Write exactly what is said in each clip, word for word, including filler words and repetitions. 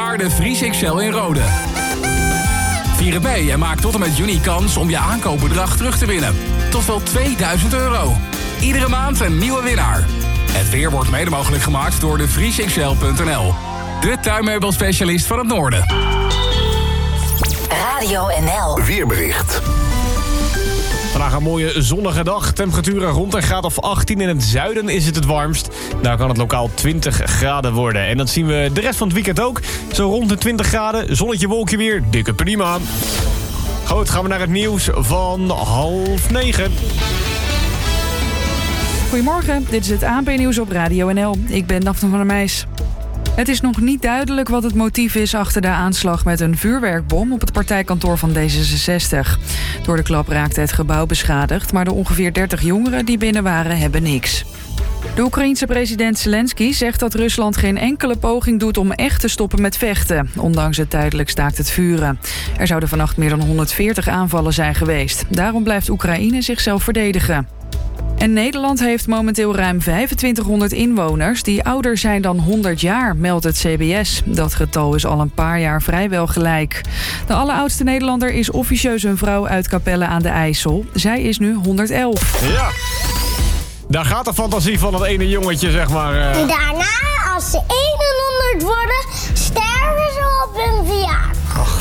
jaar de Vries X L in Rode. Vier het mee en maak tot en met juni kans om je aankoopbedrag terug te winnen. Tot wel tweeduizend euro. Iedere maand een nieuwe winnaar. Het weer wordt mede mogelijk gemaakt door de vries x l punt n l. De tuinmeubelspecialist van het Noorden. Radio N L. Weerbericht. Vandaag een mooie zonnige dag. Temperaturen rond een graad of achttien. In het zuiden is het het warmst. Daar kan het lokaal twintig graden worden. En dat zien we de rest van het weekend ook. Zo rond de twintig graden. Zonnetje, wolkje weer. Dikke prima. Goed, gaan we naar het nieuws van half negen. Goedemorgen, dit is het A N P-nieuws op Radio N L. Ik ben Daphne van der Meijs. Het is nog niet duidelijk wat het motief is achter de aanslag met een vuurwerkbom op het partijkantoor van D zesenzestig. Door de klap raakte het gebouw beschadigd, maar de ongeveer dertig jongeren die binnen waren hebben niks. De Oekraïense president Zelensky zegt dat Rusland geen enkele poging doet om echt te stoppen met vechten, ondanks het tijdelijk staakt het vuren. Er zouden vannacht meer dan honderdveertig aanvallen zijn geweest. Daarom blijft Oekraïne zichzelf verdedigen. En Nederland heeft momenteel ruim vijfentwintighonderd inwoners die ouder zijn dan honderd jaar, meldt het C B S. Dat getal is al een paar jaar vrijwel gelijk. De alleroudste Nederlander is officieus een vrouw uit Capelle aan de IJssel. Zij is nu honderd-elf. Ja, daar gaat de fantasie van het ene jongetje, zeg maar. Uh... Daarna, als ze eenenhonderd worden, sterven ze op hun verjaardag.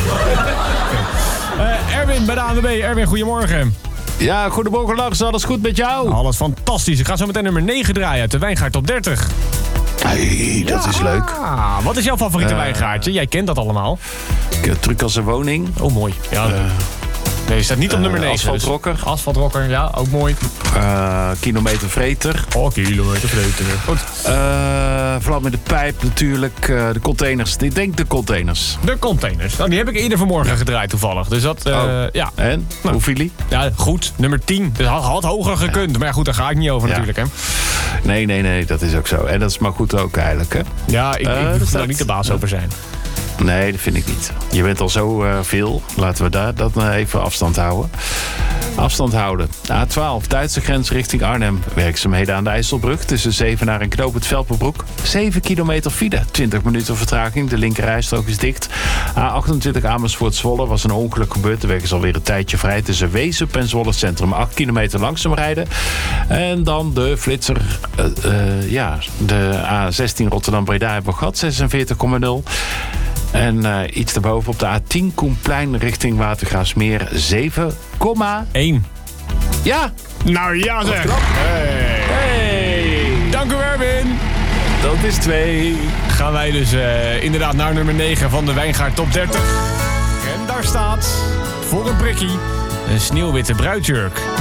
uh, Erwin bij de A N W B. Erwin, goedemorgen. Ja, goedemorgen Lars, alles goed met jou? Alles fantastisch. Ik ga zo meteen nummer negen draaien uit de Wijngaard Top dertig. Hey, dat ja. is leuk. Wat is jouw favoriete uh, wijngaardje? Jij kent dat allemaal. Truc als een woning. Oh, mooi. Ja, uh, nee, je staat niet op nummer negen. Asfaltrokker. Dus. Asfaltrokker, ja, ook mooi. Uh, kilometervreter. Oh, kilometervreter. Goed. Uh, Vlam in de pijp natuurlijk. Uh, de containers. Ik denk de containers. De containers. Nou, die heb ik eerder vanmorgen gedraaid toevallig. Dus dat, uh, oh. ja. En? Nou. Hoe viel die? Ja, goed. Nummer tien. Dus had, had hoger gekund. Ja. Maar ja, goed, daar ga ik niet over ja. natuurlijk, hè. Nee, nee, nee. Dat is ook zo. En dat is maar goed ook eigenlijk, hè. Ja, ik, uh, ik moet daar niet de baas over zijn. Nee, dat vind ik niet. Je bent al zo uh, veel. Laten we daar dat uh, even afstand houden. Afstand houden. A twaalf, Duitse grens richting Arnhem. Werkzaamheden aan de IJsselbrug tussen Zevenaar en Knoop het Velpenbroek. zeven kilometer file, twintig minuten vertraging. De linkerrijstrook is dicht. A achtentwintig Amersfoort-Zwolle was een ongeluk gebeurd. De weg is alweer een tijdje vrij tussen Weesup en Zwolle Centrum. acht kilometer langzaam rijden. En dan de flitser. Uh, uh, ja, de A zestien Rotterdam-Breda hebben we gehad. zesenveertig komma nul. En uh, iets daarboven op de A tien Koenplein richting Watergraafsmeer zeven komma één. Ja! Nou ja zeg! Hey. Hey. Dank u Erwin! Dat is twee. Gaan wij dus uh, inderdaad naar nummer negen van de Wijngaard Top dertig. En daar staat, voor een prikkie, een sneeuwwitte bruidsjurk.